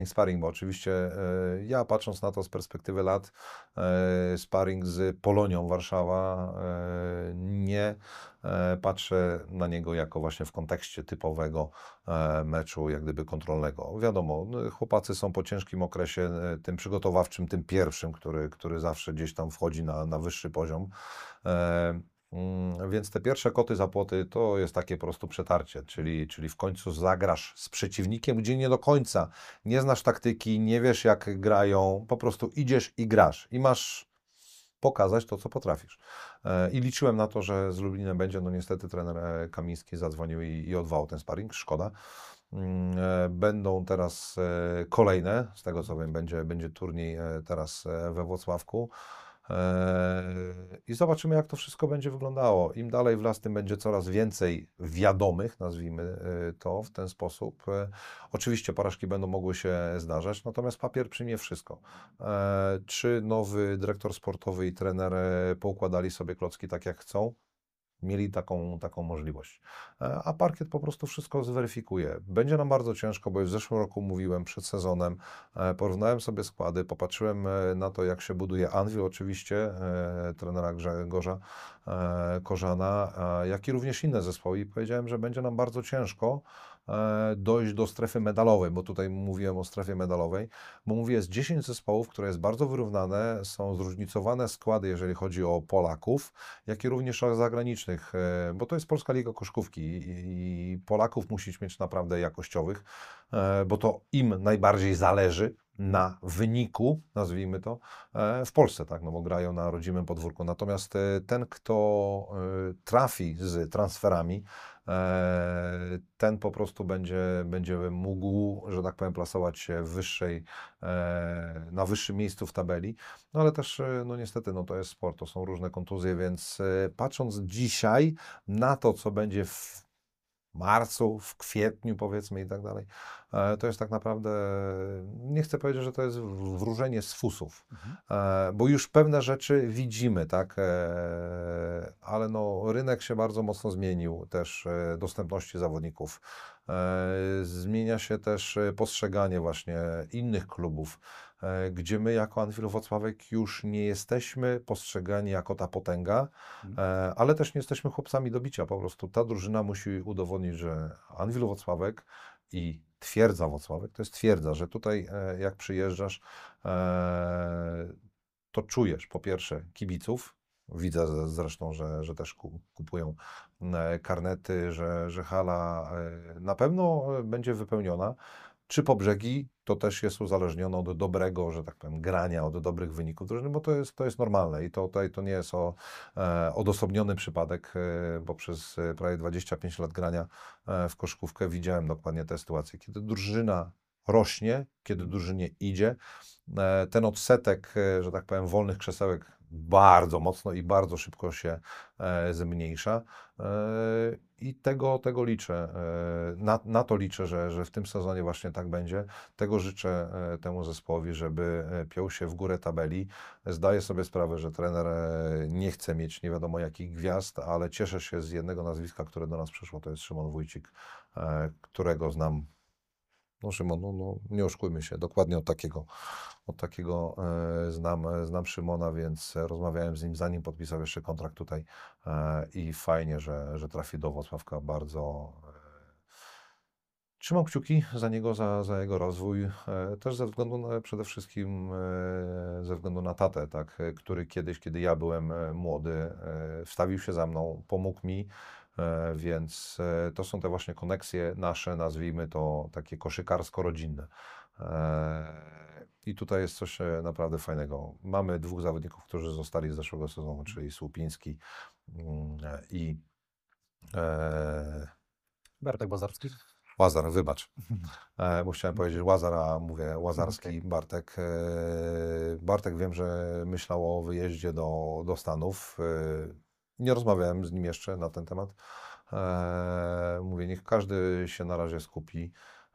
Sparring, bo oczywiście ja patrząc na to z perspektywy lat, sparring z Polonią Warszawa, nie patrzę na niego jako właśnie w kontekście typowego meczu, jak gdyby kontrolnego. Wiadomo, no, chłopacy są po ciężkim okresie, tym przygotowawczym, tym pierwszym, który zawsze gdzieś tam wchodzi na wyższy poziom. Więc te pierwsze koty za płoty to jest takie po prostu przetarcie, czyli w końcu zagrasz z przeciwnikiem, gdzie nie do końca nie znasz taktyki, nie wiesz jak grają, po prostu idziesz i grasz i masz pokazać to, co potrafisz. I liczyłem na to, że z Lublinem będzie, no niestety trener Kamiński zadzwonił i odwołał ten sparring, szkoda. Będą teraz kolejne, z tego co wiem, będzie turniej teraz we Włocławku. I zobaczymy, jak to wszystko będzie wyglądało. Im dalej w las, tym będzie coraz więcej wiadomych, nazwijmy to w ten sposób. Oczywiście porażki będą mogły się zdarzać, natomiast papier przyjmie wszystko. Czy nowy dyrektor sportowy i trener poukładali sobie klocki tak, jak chcą? Mieli taką możliwość. A parkiet po prostu wszystko zweryfikuje. Będzie nam bardzo ciężko, bo już w zeszłym roku mówiłem przed sezonem, porównałem sobie składy, popatrzyłem na to, jak się buduje Anwil, oczywiście, trenera Grzegorza Korzana, jak i również inne zespoły i powiedziałem, że będzie nam bardzo ciężko dojść do strefy medalowej, bo tutaj mówiłem o strefie medalowej, bo mówię, jest 10 zespołów, które jest bardzo wyrównane, są zróżnicowane składy, jeżeli chodzi o Polaków, jak i również o zagranicznych, bo to jest Polska Liga Koszykówki i Polaków musisz mieć naprawdę jakościowych, bo to im najbardziej zależy na wyniku, nazwijmy to, w Polsce, tak, no bo grają na rodzimym podwórku. Natomiast ten, kto trafi z transferami, ten po prostu będzie mógł, że tak powiem, plasować się w na wyższym miejscu w tabeli. No ale też, no niestety, no to jest sport, to są różne kontuzje, więc patrząc dzisiaj na to, co będzie w marcu, w kwietniu powiedzmy i tak dalej, to jest tak naprawdę, nie chcę powiedzieć, że to jest wróżenie z fusów, bo już pewne rzeczy widzimy, tak, ale no rynek się bardzo mocno zmienił, też dostępności zawodników. Zmienia się też postrzeganie właśnie innych klubów, gdzie my jako Anwil Włocławek już nie jesteśmy postrzegani jako ta potęga, ale też nie jesteśmy chłopcami do bicia. Po prostu ta drużyna musi udowodnić, że Anwil Włocławek i Twierdza Włocławek to jest twierdza, że tutaj jak przyjeżdżasz, to czujesz po pierwsze kibiców. Widzę zresztą, że też kupują karnety, że hala na pewno będzie wypełniona. Czy po brzegi to też jest uzależnione od dobrego, że tak powiem, grania, od dobrych wyników drużyny, bo to jest normalne i to tutaj to nie jest odosobniony przypadek, bo przez prawie 25 lat grania w koszykówkę widziałem dokładnie te sytuacje, kiedy drużyna rośnie, kiedy drużynie idzie, ten odsetek, że tak powiem, wolnych krzesełek bardzo mocno i bardzo szybko się zmniejsza. I tego liczę. Na to liczę, że w tym sezonie właśnie tak będzie. Tego życzę temu zespołowi, żeby piął się w górę tabeli. Zdaję sobie sprawę, że trener nie chce mieć nie wiadomo jakich gwiazd, ale cieszę się z jednego nazwiska, które do nas przyszło. To jest Szymon Wójcik, którego znam. No Szymon, no, nie oszukujmy się, dokładnie od takiego znam Szymona, więc rozmawiałem z nim zanim podpisał jeszcze kontrakt tutaj i fajnie, że trafi do Włocławka. Bardzo trzymam kciuki za niego, za jego rozwój, też ze względu przede wszystkim ze względu na tatę, tak, który kiedyś, kiedy ja byłem młody, wstawił się za mną, pomógł mi, więc to są te właśnie koneksje nasze, nazwijmy to takie koszykarsko-rodzinne. I tutaj jest coś naprawdę fajnego. Mamy dwóch zawodników, którzy zostali z zeszłego sezonu, czyli Słupiński i Bartek Bazarski. Łazar, wybacz. Musiałem powiedzieć Łazar, a mówię Łazarski, Bartek. Bartek wiem, że myślał o wyjeździe do Stanów. Nie rozmawiałem z nim jeszcze na ten temat. Mówię, niech każdy się na razie skupi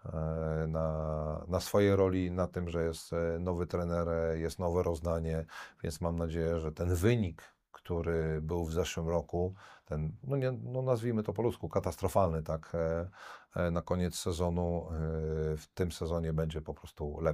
na swojej roli, na tym, że jest nowy trener, jest nowe rozdanie, więc mam nadzieję, że ten wynik, który był w zeszłym roku, ten, no, nie, no nazwijmy to po ludzku, katastrofalny, tak, na koniec sezonu, w tym sezonie będzie po prostu lepszy.